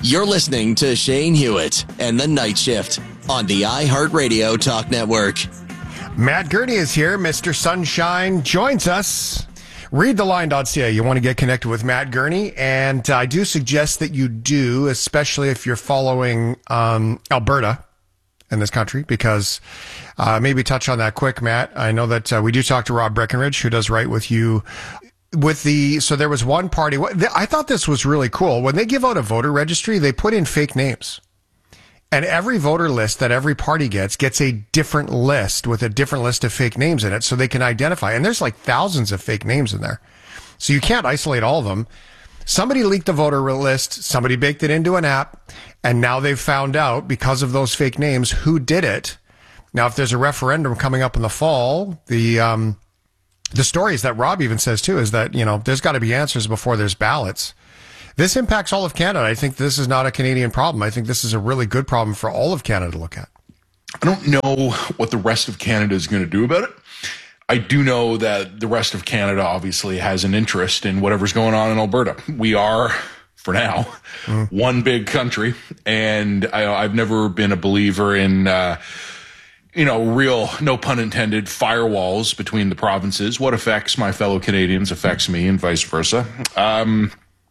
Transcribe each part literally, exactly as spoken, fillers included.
You're listening to Shane Hewitt and the Night Shift on the iHeartRadio Talk Network. Matt Gurney is here. Mister Sunshine joins us. read the line dot c a. You want to get connected with Matt Gurney, and I do suggest that you do, especially if you're following um, Alberta in this country, because uh, maybe touch on that quick, Matt. I know that uh, we do talk to Rob Breckenridge, who does write with you. With the so there was one party. I thought this was really cool. When they give out a voter registry, they put in fake names. And every voter list that every party gets, gets a different list with a different list of fake names in it so they can identify. And there's like thousands of fake names in there. So you can't isolate all of them. Somebody leaked the voter list. Somebody baked it into an app. And now they've found out, because of those fake names, who did it. Now, if there's a referendum coming up in the fall, the um, the stories that Rob even says, too, is that, you know, there's got to be answers before there's ballots. This impacts all of Canada. I think this is not a Canadian problem. I think this is a really good problem for all of Canada to look at. I don't know what the rest of Canada is going to do about it. I do know that the rest of Canada obviously has an interest in whatever's going on in Alberta. We are, for now, mm. one big country, and I, I've never been a believer in, uh, you know, real, no pun intended, firewalls between the provinces. What affects my fellow Canadians affects me, and vice versa. Um,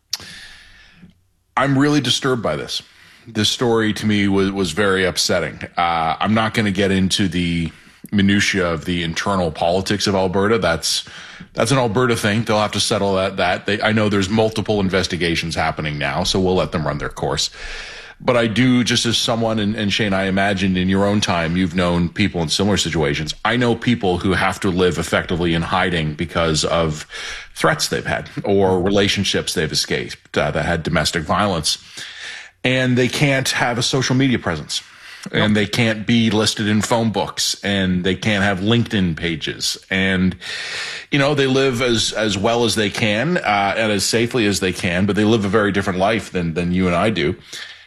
I'm really disturbed by this. This story to me was, was very upsetting. Uh, I'm not going to get into the minutia of the internal politics of Alberta. That's that's an Alberta thing. They'll have to settle that. That they, I know there's multiple investigations happening now, so we'll let them run their course. But I do, just as someone, and, and Shane, I imagined in your own time, you've known people in similar situations. I know people who have to live effectively in hiding because of threats they've had or relationships they've escaped uh, that had domestic violence. And they can't have a social media presence. Nope. And they can't be listed in phone books, and they can't have LinkedIn pages. And, you know, they live as, as well as they can, uh, and as safely as they can, but they live a very different life than, than you and I do.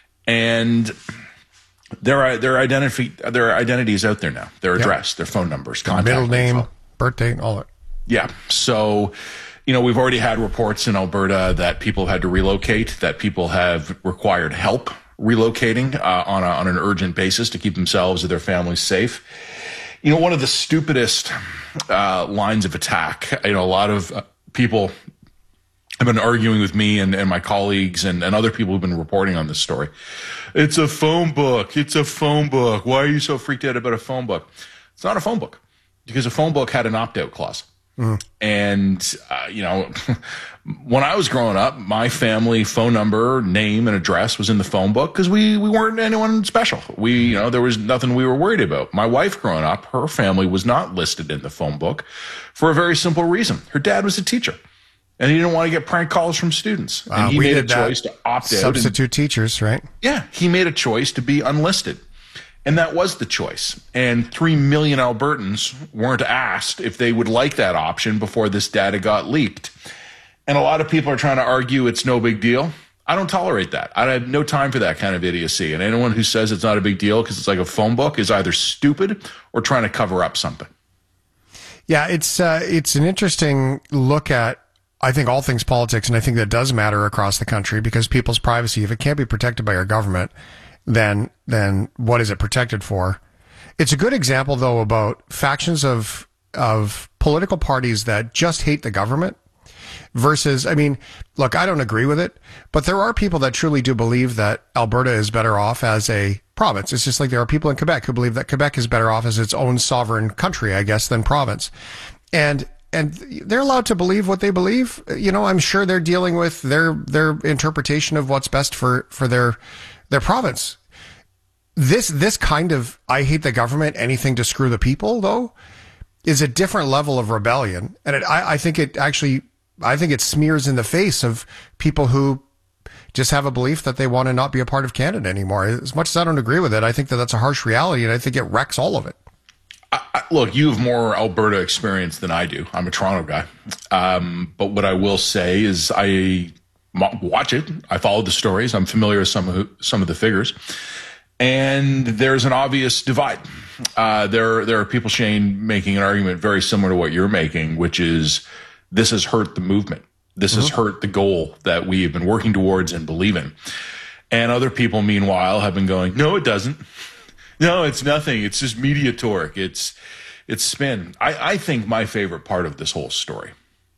And there are their identity their identities out there now. Their address, yep. Their phone numbers, contact middle name, info. Birth date, all that. Yeah. So, you know, we've already had reports in Alberta that people have had to relocate, that people have required help relocating uh, on a, on an urgent basis to keep themselves or their families safe. You know, one of the stupidest uh, lines of attack. You know, a lot of uh, people have been arguing with me and, and my colleagues and, and other people who've been reporting on this story. It's a phone book. It's a phone book. Why are you so freaked out about a phone book? It's not a phone book, because a phone book had an opt-out clause. Mm. And, uh, you know, when I was growing up, my family phone number, name, and address was in the phone book because we, we weren't anyone special. We, you know, there was nothing we were worried about. My wife growing up, her family was not listed in the phone book for a very simple reason. Her dad was a teacher, and he didn't want to get prank calls from students. Uh, and he we made a did that. choice to opt out. Substitute teachers, right? Yeah, he made a choice to be unlisted. And that was the choice. And three million Albertans weren't asked if they would like that option before this data got leaked. And a lot of people are trying to argue it's no big deal. I don't tolerate that. I have no time for that kind of idiocy. And anyone who says it's not a big deal because it's like a phone book is either stupid or trying to cover up something. Yeah, it's uh, it's an interesting look at, I think, all things politics. And I think that does matter across the country, because people's privacy, if it can't be protected by our government, then then what is it protected for? It's a good example, though, about factions of of political parties that just hate the government versus, I mean, look, I don't agree with it, but there are people that truly do believe that Alberta is better off as a province. It's just like there are people in Quebec who believe that Quebec is better off as its own sovereign country, I guess, than province. And and they're allowed to believe what they believe. You know, I'm sure they're dealing with their their interpretation of what's best for, for their their province. This this kind of I hate the government, anything to screw the people, though, is a different level of rebellion. And it, I, I think it actually, I think it smears in the face of people who just have a belief that they want to not be a part of Canada anymore. As much as I don't agree with it, I think that that's a harsh reality, and I think it wrecks all of it. I, I, look, you have more Alberta experience than I do. I'm a Toronto guy. Um, but what I will say is I watch it. I follow the stories. I'm familiar with some of, some of the figures. And there's an obvious divide. Uh, there, there are people, Shane, making an argument very similar to what you're making, which is this has hurt the movement. This mm-hmm. has hurt the goal that we have been working towards and believe in. And other people, meanwhile, have been going, no, it doesn't. No, it's nothing. It's just media torque. It's it's spin. I, I think my favorite part of this whole story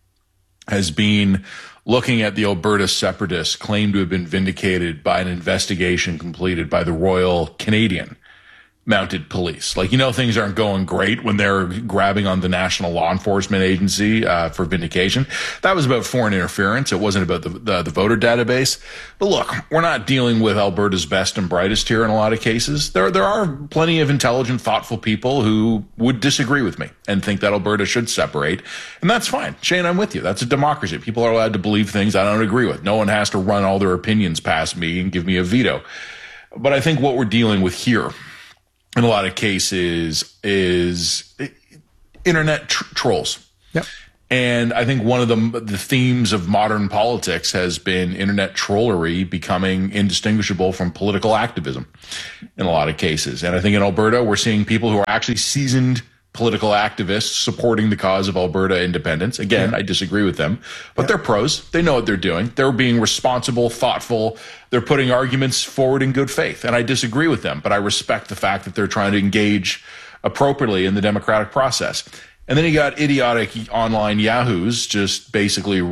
has been looking at the Alberta separatists claimed to have been vindicated by an investigation completed by the Royal Canadian Mounted Police. Like, you know, things aren't going great when they're grabbing on the National Law Enforcement Agency uh, for vindication. That was about foreign interference. It wasn't about the, the the voter database. But look, we're not dealing with Alberta's best and brightest here in a lot of cases. There there are plenty of intelligent, thoughtful people who would disagree with me and think that Alberta should separate. And that's fine. Shane, I'm with you. That's a democracy. People are allowed to believe things I don't agree with. No one has to run all their opinions past me and give me a veto. But I think what we're dealing with here in a lot of cases is internet tr- trolls. Yep. And I think one of the, the themes of modern politics has been internet trollery becoming indistinguishable from political activism in a lot of cases. And I think in Alberta, we're seeing people who are actually seasoned political activists supporting the cause of Alberta independence. Again, yeah. I disagree with them, but yeah. they're pros. They know what they're doing. They're being responsible, thoughtful. They're putting arguments forward in good faith. And I disagree with them, but I respect the fact that they're trying to engage appropriately in the democratic process. And then you got idiotic online yahoos just basically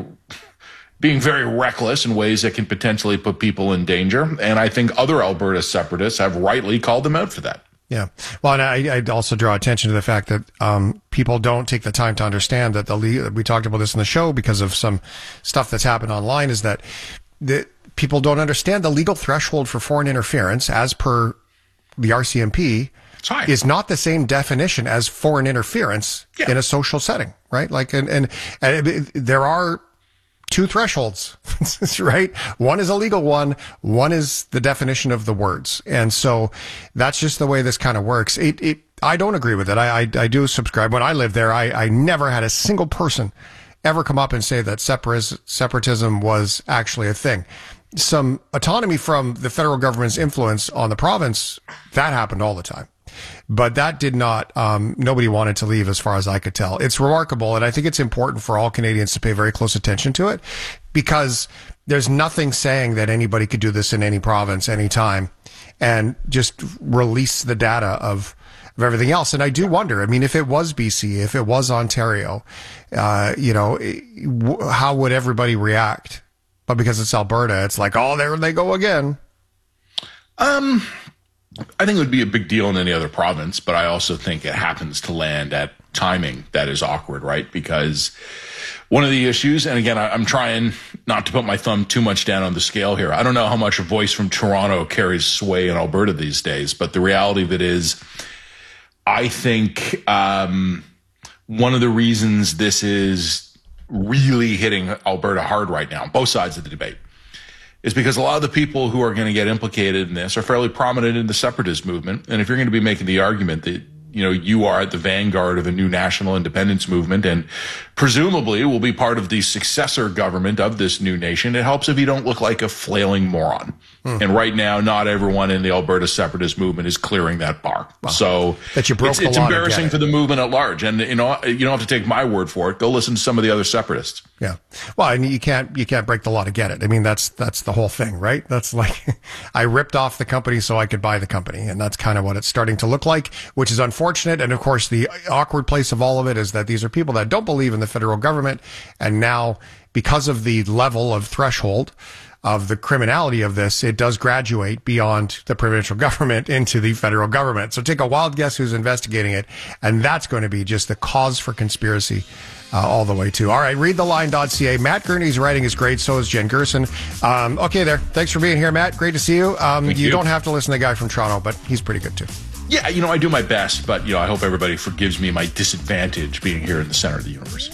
being very reckless in ways that can potentially put people in danger. And I think other Alberta separatists have rightly called them out for that. Yeah. Well, and I, I'd also draw attention to the fact that um, people don't take the time to understand that the le- we talked about this in the show because of some stuff that's happened online is that the people don't understand the legal threshold for foreign interference as per the R C M P is not the same definition as foreign interference yeah. in a social setting, right? Like, and, and, and it, there are two thresholds, right? One is a legal one. One is the definition of the words. And so that's just the way this kind of works. It, it, I don't agree with it. I, I, I do subscribe. When I lived there, I, I never had a single person ever come up and say that separis, separatism was actually a thing. Some autonomy from the federal government's influence on the province, that happened all the time. But that did not, um, nobody wanted to leave as far as I could tell. It's remarkable. And I think it's important for all Canadians to pay very close attention to it because there's nothing saying that anybody could do this in any province, anytime, and just release the data of, of everything else. And I do wonder, I mean, if it was B C, if it was Ontario, uh, you know, how would everybody react? But because it's Alberta, it's like, oh, there they go again. Um, I think it would be a big deal in any other province, but I also think it happens to land at timing that is awkward, right? Because one of the issues, and again, I'm trying not to put my thumb too much down on the scale here. I don't know how much a voice from Toronto carries sway in Alberta these days, but the reality of it is, I think um, one of the reasons this is really hitting Alberta hard right now, both sides of the debate, is because a lot of the people who are going to get implicated in this are fairly prominent in the separatist movement. And if you're going to be making the argument that, you know, you are at the vanguard of a new national independence movement and presumably will be part of the successor government of this new nation, it helps if you don't look like a flailing moron. Mm. And right now, not everyone in the Alberta separatist movement is clearing that bar. Wow. So that you broke it's, the it's law embarrassing it. for the movement at large. And, you know, you don't have to take my word for it. Go listen to some of the other separatists. Yeah. Well, and you can't, you can't break the law to get it. I mean, that's, that's the whole thing, right? That's like, I ripped off the company so I could buy the company. And that's kind of what it's starting to look like, which is unfortunate. And of course, the awkward place of all of it is that these are people that don't believe in the federal government. And now, because of the level of threshold of the criminality of this, it does graduate beyond the provincial government into the federal government. So take a wild guess who's investigating it. And that's going to be just the cause for conspiracy uh, all the way to. All right, read the line dot c a. Matt Gurney's writing is great. So is Jen Gerson. Um, okay, there. Thanks for being here, Matt. Great to see you. Um, you, you don't have to listen to the guy from Toronto, but he's pretty good too. Yeah, you know, I do my best, but, you know, I hope everybody forgives me my disadvantage being here in the center of the universe.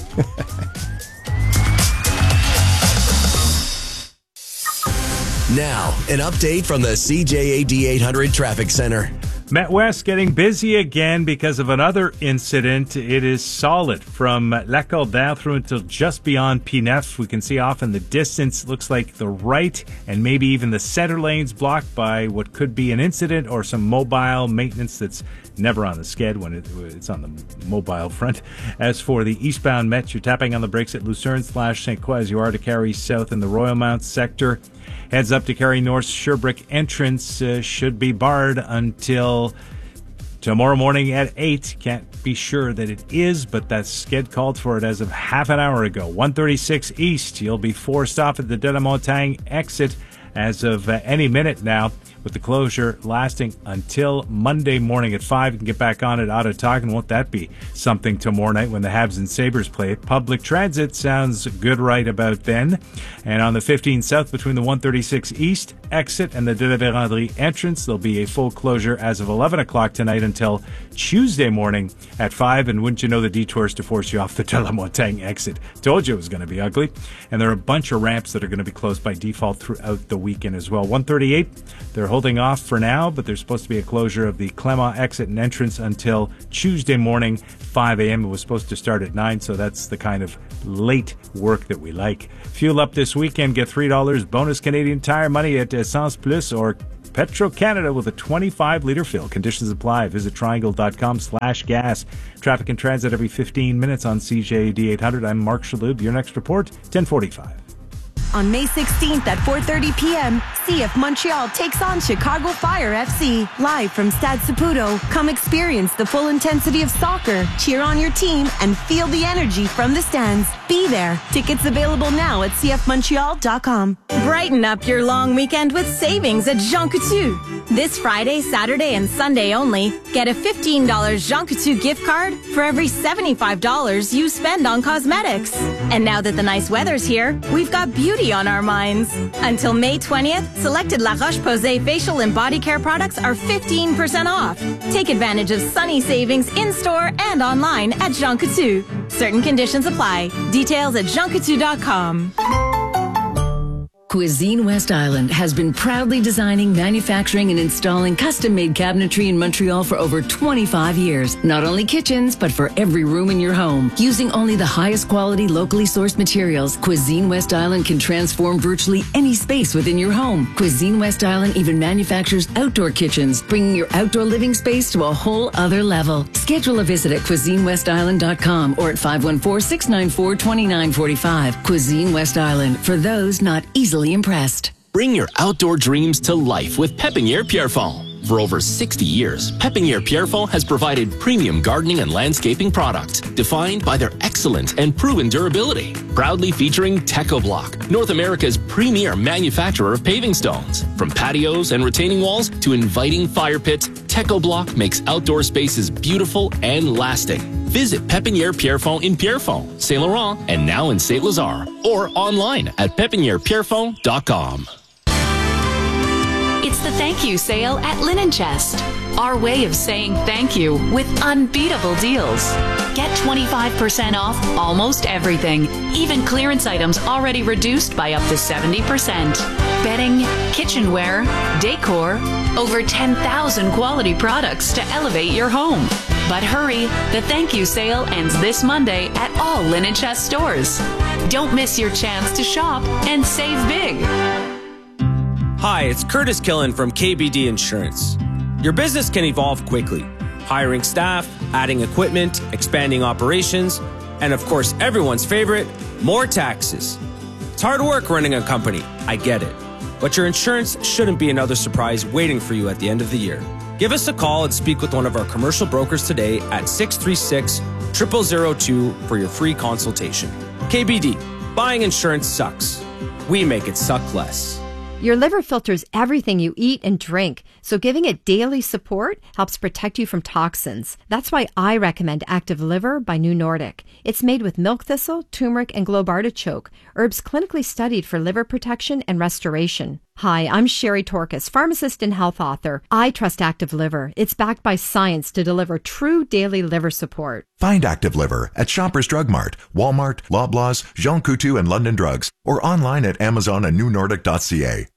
Now, an update from the C J A D eight hundred Traffic Center. Met West getting busy again because of another incident. It is solid from L'École down through until just beyond P N F. We can see off in the distance, looks like the right and maybe even the center lanes blocked by what could be an incident or some mobile maintenance that's never on the sked when it, it's on the mobile front. As for the eastbound Met, you're tapping on the brakes at Lucerne slash Saint Croix as you are to carry south in the Royal Mount sector. Heads up to Cary North Sherbrooke entrance uh, should be barred until tomorrow morning at eight. Can't be sure that it is, but that skid called for it as of half an hour ago. one thirty-six East, you'll be forced off at the De La Montagne exit as of uh, any minute now, with the closure lasting until Monday morning at five. You can get back on it out of talk, and won't that be something tomorrow night when the Habs and Sabres play? Public transit sounds good right about then. And on the fifteen South between the one thirty-six East exit and the De La Vérendrye entrance, there'll be a full closure as of eleven o'clock tonight until Tuesday morning at five. And wouldn't you know, the detours to force you off the De La Montagne exit. Told you it was going to be ugly. And there are a bunch of ramps that are going to be closed by default throughout the weekend as well. one thirty-eight, they're holding off for now, but there's supposed to be a closure of the Clement exit and entrance until Tuesday morning, five a.m. It was supposed to start at nine, so that's the kind of late work that we like. Fuel up this weekend. Get three dollars bonus Canadian Tire money at Essence Plus or Petro-Canada with a twenty-five litre fill. Conditions apply. Visit triangle.com slash gas. Traffic and transit every fifteen minutes on C J D eight hundred. I'm Mark Shaloub. Your next report, ten forty-five. On May sixteenth at four thirty p.m., C F Montreal takes on Chicago Fire F C. Live from Stade Saputo, come experience the full intensity of soccer, cheer on your team, and feel the energy from the stands. Be there. Tickets available now at c f montreal dot com. Brighten up your long weekend with savings at Jean Coutu. This Friday, Saturday, and Sunday only, get a fifteen dollars Jean Coutu gift card for every seventy-five dollars you spend on cosmetics. And now that the nice weather's here, we've got beauty on our minds. Until May twentieth, selected La Roche-Posay facial and body care products are fifteen percent off. Take advantage of sunny savings in-store and online at Jean Coutu. Certain conditions apply. Details at jean coutu dot com. Cuisine West Island has been proudly designing, manufacturing, and installing custom-made cabinetry in Montreal for over twenty-five years. Not only kitchens, but for every room in your home. Using only the highest quality, locally sourced materials, Cuisine West Island can transform virtually any space within your home. Cuisine West Island even manufactures outdoor kitchens, bringing your outdoor living space to a whole other level. Schedule a visit at cuisine west island dot com or at five one four, six nine four, two nine four five. Cuisine West Island, for those not easily impressed. Bring your outdoor dreams to life with Pépinière Pierrefonds. For over sixty years, Pépinière Pierrefonds has provided premium gardening and landscaping products defined by their excellent and proven durability. Proudly featuring TechoBlock, North America's premier manufacturer of paving stones. From patios and retaining walls to inviting fire pits, TechoBlock makes outdoor spaces beautiful and lasting. Visit Pépinière Pierrefonds in Pierrefonds, Saint Laurent, and now in Saint Lazare, or online at pépinière pierrefonds dot com. It's the thank you sale at Linen Chest. Our way of saying thank you with unbeatable deals. Get twenty-five percent off almost everything. Even clearance items already reduced by up to seventy percent. Bedding, kitchenware, decor, over ten thousand quality products to elevate your home. But hurry, the thank you sale ends this Monday at all Linen Chest stores. Don't miss your chance to shop and save big. Hi, it's Curtis Killen from K B D Insurance. Your business can evolve quickly. Hiring staff, adding equipment, expanding operations, and of course, everyone's favorite, more taxes. It's hard work running a company, I get it. But your insurance shouldn't be another surprise waiting for you at the end of the year. Give us a call and speak with one of our commercial brokers today at six three six, zero zero zero two for your free consultation. K B D, buying insurance sucks. We make it suck less. Your liver filters everything you eat and drink, so giving it daily support helps protect you from toxins. That's why I recommend Active Liver by New Nordic. It's made with milk thistle, turmeric, and globe artichoke, herbs clinically studied for liver protection and restoration. Hi, I'm Sherry Torkis, pharmacist and health author. I trust Active Liver. It's backed by science to deliver true daily liver support. Find Active Liver at Shoppers Drug Mart, Walmart, Loblaws, Jean Coutu, and London Drugs, or online at Amazon and new nordic dot c a.